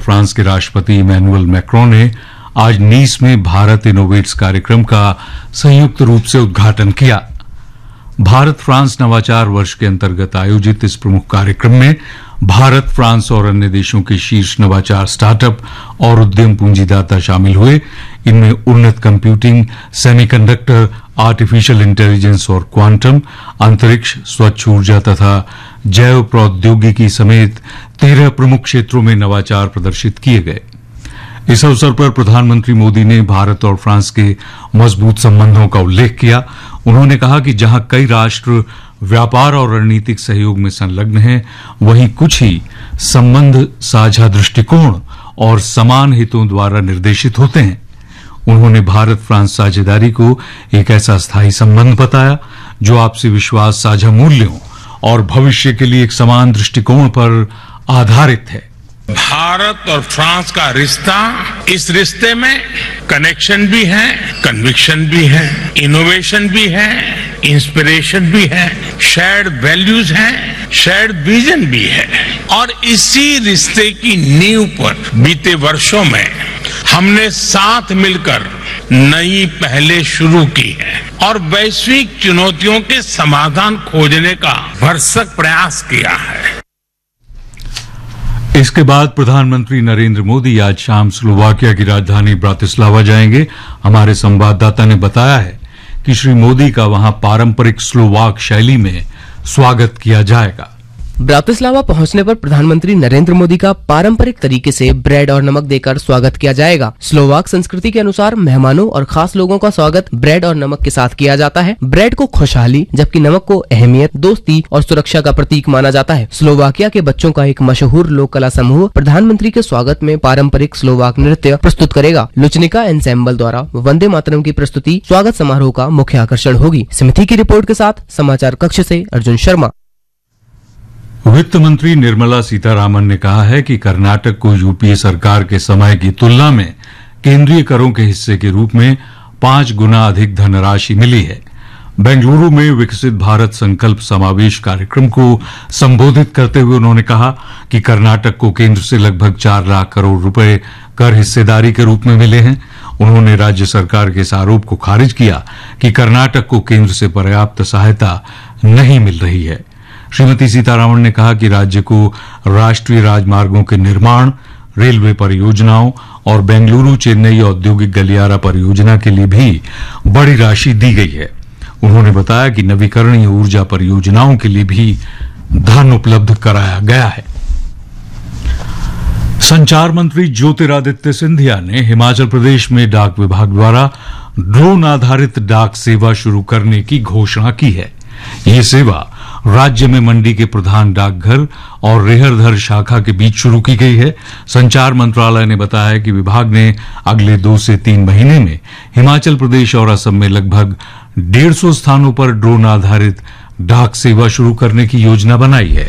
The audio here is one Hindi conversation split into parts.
फ्रांस के राष्ट्रपति इमैनुअल मैक्रों ने आज नीस में भारत इनोवेट्स कार्यक्रम का संयुक्त रूप से उद्घाटन किया। भारत फ्रांस नवाचार वर्ष के अंतर्गत आयोजित इस प्रमुख कार्यक्रम में भारत, फ्रांस और अन्य देशों के शीर्ष नवाचार स्टार्टअप और उद्यम पूंजीदाता शामिल हुए। इनमें उन्नत कंप्यूटिंग, सेमीकंडक्टर, आर्टिफिशियल इंटेलिजेंस और क्वांटम, अंतरिक्ष, स्वच्छ ऊर्जा तथा जैव प्रौद्योगिकी समेत 13 प्रमुख क्षेत्रों में नवाचार प्रदर्शित किए गए। इस अवसर पर प्रधानमंत्री मोदी ने भारत और फ्रांस के मजबूत संबंधों का उल्लेख किया। उन्होंने कहा कि जहां कई राष्ट्र व्यापार और रणनीतिक सहयोग में संलग्न हैं, वहीं कुछ ही संबंध साझा दृष्टिकोण और समान हितों द्वारा निर्देशित होते हैं। उन्होंने भारत फ्रांस साझेदारी को एक ऐसा स्थायी संबंध बताया जो आपसी विश्वास, साझा मूल्यों और भविष्य के लिए एक समान दृष्टिकोण पर आधारित है। भारत और फ्रांस का रिश्ता, इस रिश्ते में कनेक्शन भी है, कन्विक्शन भी है, इनोवेशन भी है, इंस्पिरेशन भी है, शेयर्ड वैल्यूज हैं, शेयर्ड विजन भी है। और इसी रिश्ते की नींव पर बीते वर्षों में हमने साथ मिलकर नई पहलें शुरू की है और वैश्विक चुनौतियों के समाधान खोजने का भरसक प्रयास किया है। इसके बाद प्रधानमंत्री नरेंद्र मोदी आज शाम स्लोवाकिया की राजधानी ब्रातिस्लावा जाएंगे। हमारे संवाददाता ने बताया है कि श्री मोदी का वहां पारंपरिक स्लोवाक शैली में स्वागत किया जाएगा। ब्रातिस्लावा पहुंचने पर प्रधानमंत्री नरेंद्र मोदी का पारंपरिक तरीके से ब्रेड और नमक देकर स्वागत किया जाएगा। स्लोवाक संस्कृति के अनुसार मेहमानों और खास लोगों का स्वागत ब्रेड और नमक के साथ किया जाता है। ब्रेड को खुशहाली जबकि नमक को अहमियत, दोस्ती और सुरक्षा का प्रतीक माना जाता है। स्लोवाकिया के बच्चों का एक मशहूर लोक कला समूह प्रधानमंत्री के स्वागत में पारंपरिक स्लोवाक नृत्य प्रस्तुत करेगा। लुचनिका एंसेम्बल द्वारा वंदे मातरम की प्रस्तुति स्वागत समारोह का मुख्य आकर्षण होगी। समिति की रिपोर्ट के साथ समाचार कक्ष से अर्जुन शर्मा। वित्त मंत्री निर्मला सीतारामन ने कहा है कि कर्नाटक को यूपीए सरकार के समय की तुलना में केंद्रीय करों के हिस्से के रूप में 5 गुना अधिक धनराशि मिली है। बेंगलुरु में विकसित भारत संकल्प समावेश कार्यक्रम को संबोधित करते हुए उन्होंने कहा कि कर्नाटक को केंद्र से लगभग 4 लाख करोड़ रुपए कर हिस्सेदारी के रूप में मिले हैं। उन्होंने राज्य सरकार के इस आरोप को खारिज किया कि कर्नाटक को केंद्र से पर्याप्त सहायता नहीं मिल रही है। श्रीमती सीतारामन ने कहा कि राज्य को राष्ट्रीय राजमार्गों के निर्माण, रेलवे परियोजनाओं और बेंगलुरु चेन्नई औद्योगिक गलियारा परियोजना के लिए भी बड़ी राशि दी गई है। उन्होंने बताया कि नवीकरणीय ऊर्जा परियोजनाओं के लिए भी धन उपलब्ध कराया गया है। संचार मंत्री ज्योतिरादित्य सिंधिया ने हिमाचल प्रदेश में डाक विभाग द्वारा ड्रोन आधारित डाक सेवा शुरू करने की घोषणा की है। ये सेवा राज्य में मंडी के प्रधान डाकघर और रेहरधर शाखा के बीच शुरू की गई है। संचार मंत्रालय ने बताया कि विभाग ने अगले 2 से 3 महीने में हिमाचल प्रदेश और असम में लगभग 150 स्थानों पर ड्रोन आधारित डाक सेवा शुरू करने की योजना बनाई है।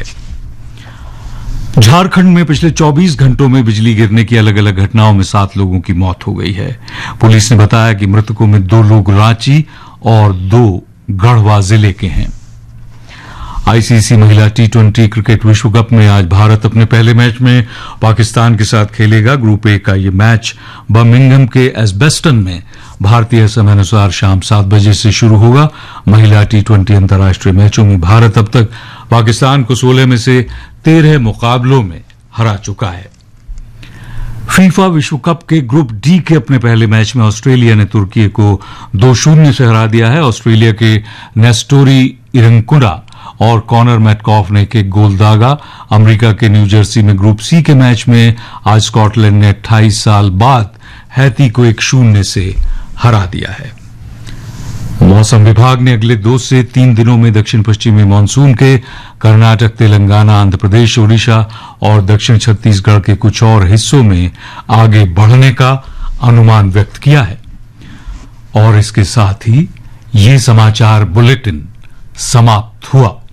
झारखंड में पिछले 24 घंटों में बिजली गिरने की अलग अलग घटनाओं में 7 लोगों की मौत हो गई है। पुलिस ने बताया कि मृतकों में 2 लोग रांची और 2 गढ़वा जिले के हैं। आईसीसी महिला टी20 क्रिकेट विश्व कप में आज भारत अपने पहले मैच में पाकिस्तान के साथ खेलेगा। ग्रुप ए का ये मैच बर्मिंघम के एजबेस्टन में भारतीय समयानुसार शाम 7 बजे से शुरू होगा। महिला टी20 अंतर्राष्ट्रीय मैचों में भारत अब तक पाकिस्तान को 16 में से 13 मुकाबलों में हरा चुका है। फीफा विश्व कप के ग्रुप डी के अपने पहले मैच में ऑस्ट्रेलिया ने तुर्की को 2-0 से हरा दिया है। ऑस्ट्रेलिया के नेस्टोरी इरंकुरा और कॉनर मैटकॉफ ने एक गोल दागा। अमेरिका के न्यू जर्सी में ग्रुप सी के मैच में आज स्कॉटलैंड ने 28 साल बाद हैती को 1-0 से हरा दिया है। मौसम विभाग ने अगले 2 से 3 दिनों में दक्षिण पश्चिमी मानसून के कर्नाटक, तेलंगाना, आंध्र प्रदेश, ओडिशा और दक्षिण छत्तीसगढ़ के कुछ और हिस्सों में आगे बढ़ने का अनुमान व्यक्त किया है। और इसके साथ ही ये समाचार बुलेटिन समाप्त हुआ।